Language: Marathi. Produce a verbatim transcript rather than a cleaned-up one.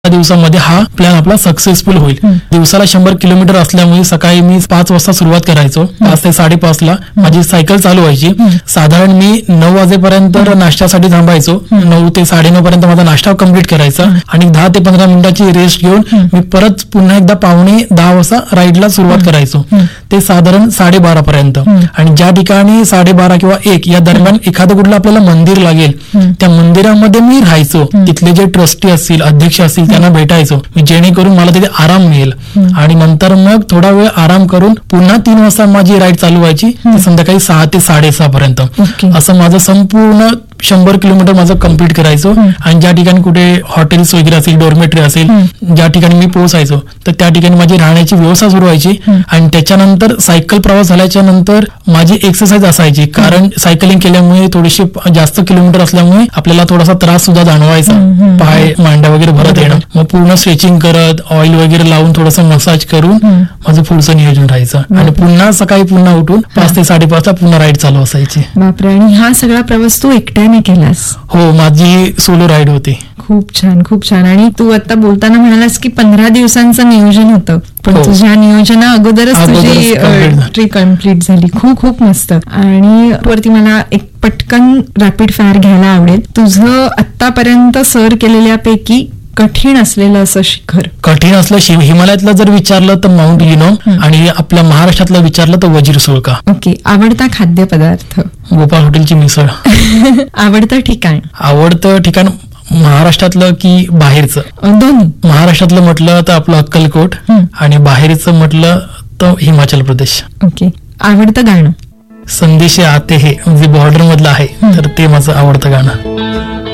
दिवसामध्ये हा प्लॅन आपला सक्सेसफुल होईल. दिवसाला शंभर किलोमीटर असल्यामुळे सकाळी मी पाच वाजता सुरुवात करायचो. पाच ते साडेपाच ला माझी सायकल चालू व्हायची. साधारण मी नऊ वाजेपर्यंत नाश्त्यासाठी थांबायचो. नऊ ते साडेनऊ पर्यंत माझा नाश्ता कम्प्लीट करायचा आणि दहा ते पंधरा मिनिटाची रेस्ट घेऊन मी परत पुन्हा एकदा पावणे दहा वाजता राईडला सुरुवात करायचो. ते साधारण साडेबारा पर्यंत. आणि ज्या ठिकाणी साडेबारा किंवा एक या दरम्यान एखादं कुठलं आपल्याला मंदिर लागेल त्या मंदिरामध्ये मी राहायचो. तिथले जे ट्रस्टी असतील, अध्यक्ष असतील त्यांना भेटायचो मी, जेणेकरून मला तिथे आराम मिळेल. आणि नंतर मग थोडा वेळ आराम करून पुन्हा तीन वाजता माझी राईड चालू व्हायची संध्याकाळी सहा ते साडेसहा पर्यंत. असं माझं संपूर्ण शंभर किलोमीटर माझं कम्प्लीट करायचो. आणि ज्या ठिकाणी कुठे हॉटेल्स वगैरे असेल, डॉर्मेटरी असेल, ज्या ठिकाणी मी पोहोचायचो तर त्या ठिकाणी माझी राहण्याची व्यवस्था सुरू व्हायची. आणि त्याच्यानंतर सायकल प्रवास झाल्याच्या नंतर माझी एक्सरसाइज असायची, कारण सायकलिंग केल्यामुळे थोडीशी जास्त किलोमीटर असल्यामुळे आपल्याला थोडासा त्रास सुद्धा जाणवायचा, पाय मांड्या वगैरे भरत येणं. मग पूर्ण स्ट्रेचिंग करत ऑइल वगैरे लावून थोडंसं मसाज करून माझं पुढचं नियोजन राहायचं. आणि पुन्हा सकाळी पुन्हा उठून पाच ते साडेपाच ला पुन्हा राईड चालू असायची. बापरे. आणि हा सगळा प्रवास तू एकट्याने केलास? हो, माझी सोलो राईड होती. खूप छान, खूप छान. आणि तू आता बोलताना म्हणालास की पंधरा दिवसांचं नियोजन होतं, पण तुझ्या नियोजना अगोदरच तुझी ट्रिप कम्प्लीट झाली. खूप खूप मस्त. आणि वरती मला एक पटकन रॅपिड फायर घ्यायला आवडेल. तुझं आतापर्यंत सर केलेल्यापैकी कठीण असलेलं असं शिखर? कठीण असलं शिव हिमालयातलं जर विचारलं तर माउंट लिनो, आणि आपल्या महाराष्ट्रातलं विचारलं तर वजीर सुळका. ओके. आवडता खाद्यपदार्थ? गोपाळ हॉटेलची मिसळ. आवडतं ठिकाण? आवडतं ठिकाण महाराष्ट्रातलं की बाहेरचं? दोन्ही. महाराष्ट्रातलं म्हटलं तर आपलं अक्कलकोट, आणि बाहेरचं म्हटलं तर हिमाचल प्रदेश. ओके. आवडतं गाणं? संदेश आते हे, म्हणजे बॉर्डर मधलं आहे तर ते माझं आवडतं गाणं.